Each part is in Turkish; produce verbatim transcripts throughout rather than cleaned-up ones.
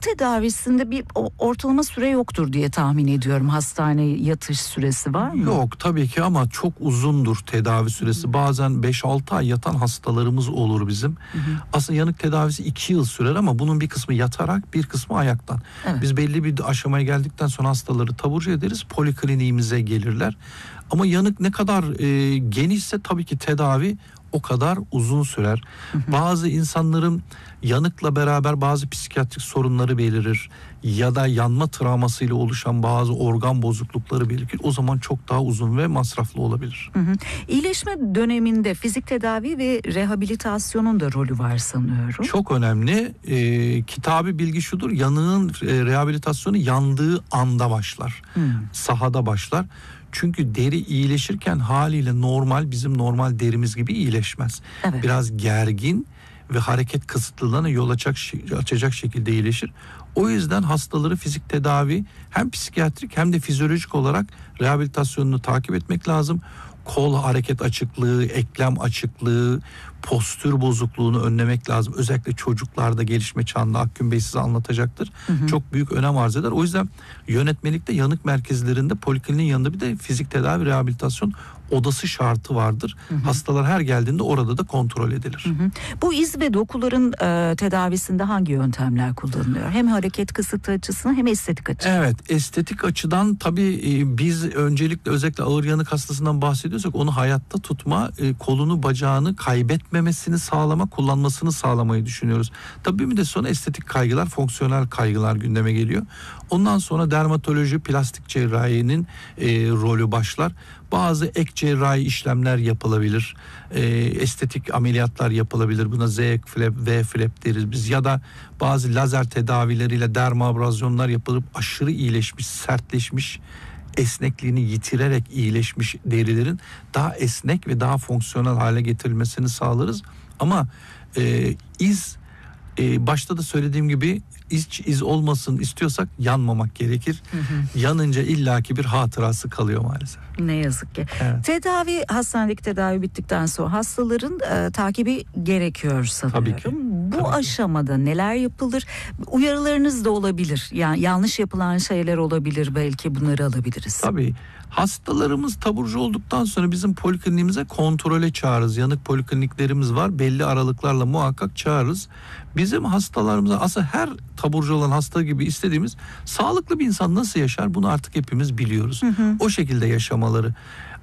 tedavisinde bir ortalama süre yoktur diye tahmin ediyorum. Hastane yatış süresi var mı? Yok tabii ki ama çok uzundur tedavi süresi. Hı-hı. Bazen beş altı ay yatan hastalarımız olur bizim. Hı-hı. Aslında yanık tedavisi iki yıl sürer ama bunun bir kısmı yatarak, bir kısmı ayaktan. Evet. Biz belli bir aşamaya geldikten sonra hastaları taburcu ederiz. Polikliniğimize gelirler. Ama yanık ne kadar e, genişse tabii ki tedavi o kadar uzun sürer. Hı hı. Bazı insanların yanıkla beraber bazı psikiyatrik sorunları belirir ya da yanma travmasıyla oluşan bazı organ bozuklukları belirir. O zaman çok daha uzun ve masraflı olabilir. Hı hı. İyileşme döneminde fizik tedavi ve rehabilitasyonun da rolü var sanıyorum. Çok önemli. E, kitabı bilgi şudur: yanığın e, rehabilitasyonu yandığı anda başlar. Hı. Sahada başlar. Çünkü deri iyileşirken haliyle normal, bizim normal derimiz gibi iyileşmez. Evet. Biraz gergin ve hareket kısıtlılığına yol açacak, açacak şekilde iyileşir. O yüzden hastaları fizik tedavi hem psikiyatrik hem de fizyolojik olarak rehabilitasyonunu takip etmek lazım. Kol hareket açıklığı, eklem açıklığı, postür bozukluğunu önlemek lazım. Özellikle çocuklarda gelişme çağında Akgün Bey size anlatacaktır. Hı hı. Çok büyük önem arz eder. O yüzden yönetmelikte yanık merkezlerinde polikliniğin yanında bir de fizik tedavi rehabilitasyon odası şartı vardır. Hı hı. Hastalar her geldiğinde orada da kontrol edilir. Hı hı. Bu iz ve dokuların e, tedavisinde hangi yöntemler kullanılıyor? Hem hareket kısıtı açısından hem estetik açıdan. Evet, estetik açıdan tabii e, biz öncelikle özellikle ağır yanık hastasından bahsediyorsak onu hayatta tutma, e, kolunu bacağını kaybetmemesini sağlama, kullanmasını sağlamayı düşünüyoruz. Tabii bir de sonra estetik kaygılar, fonksiyonel kaygılar gündeme geliyor. Ondan sonra dermatoloji, plastik cerrahinin e, rolü başlar. Bazı ek cerrahi işlemler yapılabilir. E, estetik ameliyatlar yapılabilir. Buna Z flap, V flap deriz biz. Ya da bazı lazer tedavileriyle dermabrazyonlar yapılıp aşırı iyileşmiş, sertleşmiş, esnekliğini yitirerek iyileşmiş derilerin daha esnek ve daha fonksiyonel hale getirilmesini sağlarız. Ama e, iz e, başta da söylediğim gibi iz, iz olmasın istiyorsak yanmamak gerekir. Hı hı. Yanınca illaki bir hatırası kalıyor maalesef. Ne yazık ki. Evet. Tedavi, hastanedeki tedavi bittikten sonra hastaların e, takibi gerekiyor sanıyorum. Tabii ki. Bu Tabii aşamada ki. neler yapılır? Uyarılarınız da olabilir. Yani yanlış yapılan şeyler olabilir, belki bunları alabiliriz. Tabii. Hastalarımız taburcu olduktan sonra bizim polikliniğimize kontrole çağırırız. Yanık polikliniklerimiz var. Belli aralıklarla muhakkak çağırırız. Bizim hastalarımıza aslında her taburcu olan hasta gibi istediğimiz sağlıklı bir insan nasıl yaşar bunu artık hepimiz biliyoruz. Hı hı. O şekilde yaşamaları.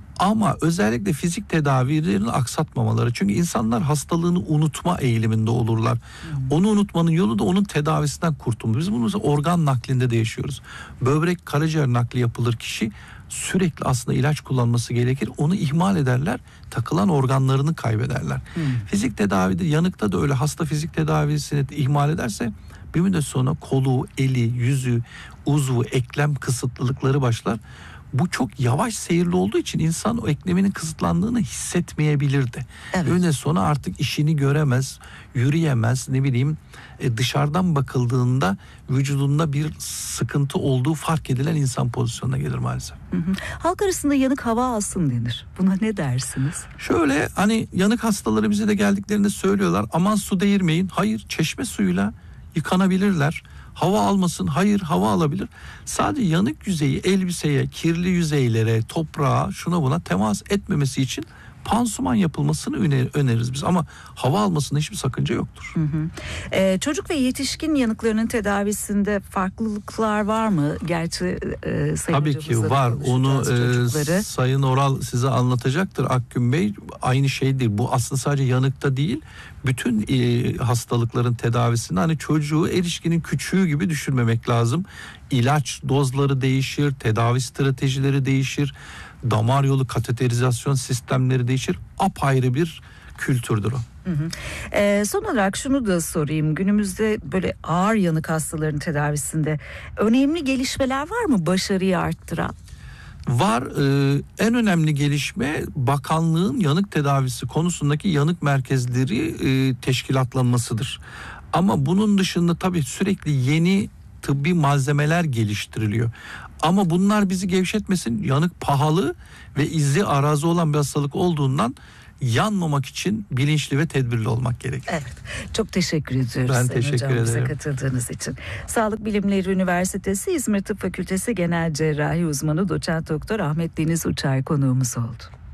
Ama özellikle fizik tedavilerini aksatmamaları. Çünkü insanlar hastalığını unutma eğiliminde olurlar. Hmm. Onu unutmanın yolu da onun tedavisinden kurtulmak. Biz bunu mesela organ naklinde de yaşıyoruz. Böbrek, karaciğer nakli yapılır kişi sürekli aslında ilaç kullanması gerekir. Onu ihmal ederler. Takılan organlarını kaybederler. Hmm. Fizik tedavide, yanıkta da öyle. Hasta fizik tedavisini ihmal ederse bir müddet sonra kolu, eli, yüzü, uzvu, eklem kısıtlılıkları başlar. Bu çok yavaş seyirli olduğu için insan o ekleminin kısıtlandığını hissetmeyebilirdi. Evet. Öyle sonra artık işini göremez, yürüyemez, ne bileyim dışarıdan bakıldığında vücudunda bir sıkıntı olduğu fark edilen insan pozisyonuna gelir maalesef. Hı hı. Halk arasında yanık hava alsın denir. Buna ne dersiniz? Şöyle, hani yanık hastaları bize de geldiklerinde söylüyorlar, aman su değirmeyin. Hayır, çeşme suyuyla yıkanabilirler. Hava almasın, hayır hava alabilir. Sadece yanık yüzeyi elbiseye, kirli yüzeylere, toprağa, şuna buna temas etmemesi için pansuman yapılmasını öner- öneririz biz. Ama hava almasında hiçbir sakınca yoktur. Hı hı. Ee, çocuk ve yetişkin yanıklarının tedavisinde farklılıklar var mı? Gerçi e, Sayın Tabii ki var. Onu e, Sayın Oral size anlatacaktır, Akgün Bey. Aynı şey değil. Bu aslında sadece yanıkta değil. Bütün e, hastalıkların tedavisinde hani çocuğu erişkinin küçüğü gibi düşünmemek lazım. İlaç dozları değişir, tedavi stratejileri değişir, damar yolu kateterizasyon sistemleri değişir. Apayrı bir kültürdür o. Hı hı. Ee, son olarak şunu da sorayım. Günümüzde böyle ağır yanık hastaların tedavisinde önemli gelişmeler var mı başarıyı arttıran? Var. Ee, en önemli gelişme bakanlığın yanık tedavisi konusundaki yanık merkezleri e, teşkilatlanmasıdır. Ama bunun dışında tabii sürekli yeni tıbbi malzemeler geliştiriliyor. Ama bunlar bizi gevşetmesin. Yanık pahalı ve izi arazi olan bir hastalık olduğundan yanmamak için bilinçli ve tedbirli olmak gerekiyor. Evet. Çok teşekkür ediyoruz. Ben Sayın teşekkür Hocam, bize ederim. katıldığınız için. Sağlık Bilimleri Üniversitesi İzmir Tıp Fakültesi Genel Cerrahi Uzmanı Doçent Doktor Ahmet Deniz Uçar konuğumuz oldu.